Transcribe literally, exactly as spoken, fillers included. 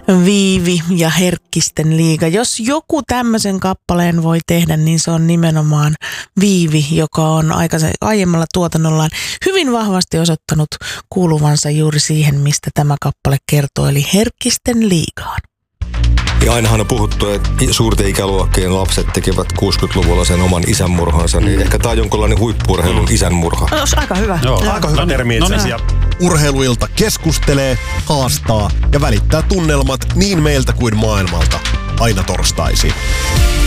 Viivi ja Herkkisten liiga. Jos joku tämmöisen kappaleen voi tehdä, niin se on nimenomaan Viivi, joka on aikaisen, aiemmalla tuotannollaan hyvin vahvasti osoittanut kuuluvansa juuri siihen, mistä tämä kappale kertoo, eli Herkkisten liigaan. Ja ainahan on puhuttu, että suurten ikäluokkien lapset tekevät kuusikymmentäluvulla sen oman isänmurhansa, niin ehkä tämä on jonkinlainen huippu-urheilun isänmurha. No, se on aika hyvä. Joo, Aika hyvä termi itse asiassa. Urheiluilta keskustelee, haastaa ja välittää tunnelmat niin meiltä kuin maailmalta. Aina torstaisin.